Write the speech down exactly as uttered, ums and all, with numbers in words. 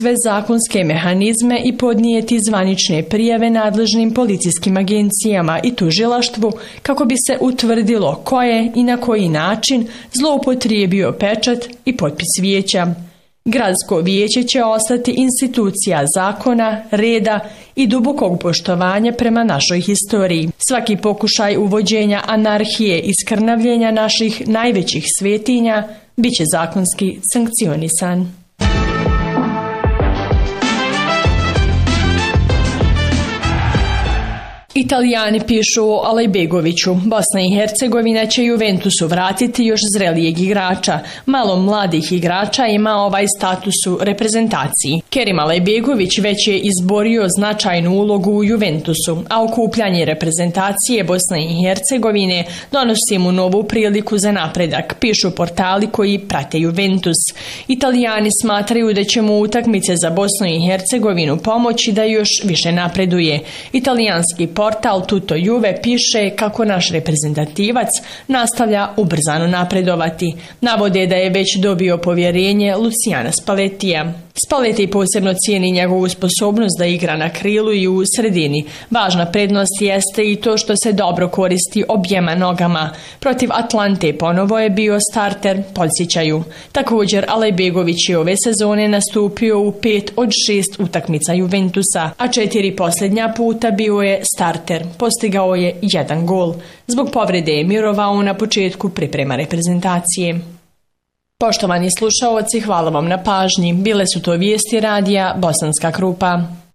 sve zakonske mehanizme i podnijeti zvanične prijave nadležnim policijskim agencijama i tužilaštvu kako bi se utvrdilo ko je i na koji način zloupotrijebio pečat i potpis vijeća. Gradsko vijeće će ostati institucija zakona, reda i dubokog poštovanja prema našoj historiji. Svaki pokušaj uvođenja anarhije i skrnavljenja naših najvećih svetinja biće zakonski sankcionisan. Italijani pišu o Alajbegoviću. Bosna i Hercegovina će Juventusu vratiti još zrelijeg igrača. Malo mladih igrača ima ovaj status u reprezentaciji. Kerim Alajbegović već je izborio značajnu ulogu u Juventusu, a okupljanje reprezentacije Bosne i Hercegovine donosi mu novu priliku za napredak, pišu portali koji prate Juventus. Italijani smatraju da će mu utakmice za Bosnu i Hercegovinu pomoći da još više napreduje. Italijanski portal Tutto Juve piše kako naš reprezentativac nastavlja ubrzano napredovati. Navode da je već dobio povjerenje Luciana Spallettija. Spalletti posebno cijeni njegovu sposobnost da igra na krilu i u sredini. Važna prednost jeste i to što se dobro koristi objema nogama. Protiv Atlante ponovo je bio starter, podsjećaju. Također, Alajbegović je ove sezone nastupio u pet od šest utakmica Juventusa, a četiri posljednja puta bio je starter. Postigao je jedan gol. Zbog povrede je mirovao na početku priprema reprezentacije. Poštovani slušaoci, hvala vam na pažnji. Bile su to vijesti radija Bosanska Krupa.